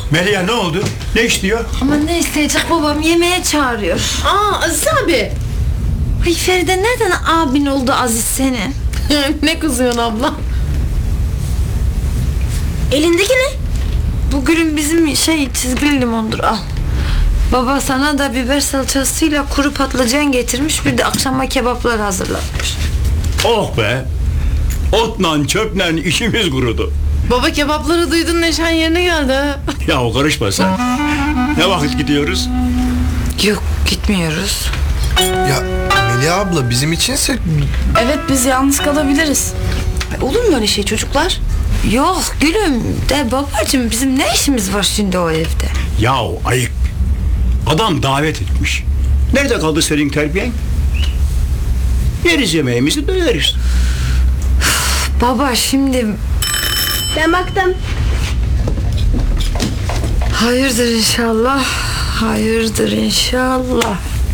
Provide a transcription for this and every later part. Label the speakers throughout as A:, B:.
A: Melia ne oldu? Ne istiyor?
B: Ama ne isteyecek, babam yemeğe çağırıyor.
C: Aziz abi.
B: Ay Feride, nereden abin oldu Aziz senin?
C: Ne kızıyorsun abla?
B: Elindeki ne? Bu gülüm bizim çizgili limondur, al. Baba sana da biber salçasıyla kuru patlıcan getirmiş, bir de akşama kebaplar hazırlatmış.
A: Oh be! Otla çöple işimiz kurudu.
C: Baba, kebapları duydun, neşen yerine geldi ha.
A: Ya o karışma sen. Ne vakit gidiyoruz?
B: Yok, gitmiyoruz.
D: Ya Melia abla, bizim içinse...
E: Evet, biz yalnız kalabiliriz. Olur mu öyle şey çocuklar?
B: Yok gülüm de babacığım, bizim ne işimiz var şimdi o evde?
A: Yahu ayıp. Adam davet etmiş. Nerede kaldı senin terbiyen? Yeriz yemeğimizi, döneriz.
B: Baba şimdi...
F: Ben baktım.
B: Hayırdır inşallah. Hayırdır inşallah.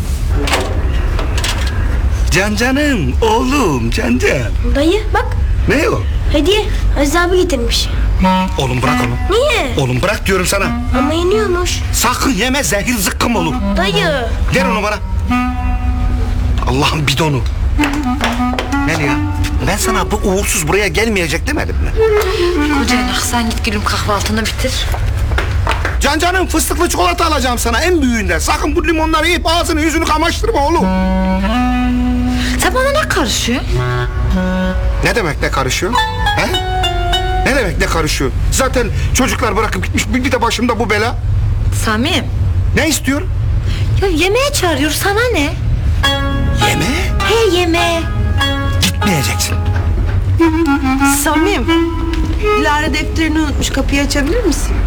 G: Cancanım, oğlum, Cancan.
F: Dayı bak,
G: Ne o?
F: hediye Aziz abi getirmiş.
G: Oğlum bırak onu.
F: Niye?
G: Oğlum bırak diyorum sana.
F: Ama yeniyormuş.
G: Sakın yeme, zehir zıkkım olur.
F: Dayı.
G: Ver onu bana. Allah'ın bidonu. Melia, ben sana bu uğursuz buraya gelmeyecek demedim mi?
B: Kocanak, sen git gülüm, kahvaltını bitir.
G: Cancanım, fıstıklı çikolata alacağım sana, en büyüğünden. Sakın bu limonları yiyip ağzını yüzünü kamaştırma oğlum.
B: Sen bana ne karışıyorsun?
G: Ne demek ne karışıyor? He? Ne demek ne karışıyor? Zaten çocuklar bırakıp gitmiş, bir de başımda bu bela.
B: Samim,
G: Ne istiyor?
B: ya yemeğe çağırıyor, sana ne?
G: Yeme.
B: He, yemeğe.
G: Gitmeyeceksin.
E: Samim, Dilara defterini unutmuş, kapıyı açabilir misin?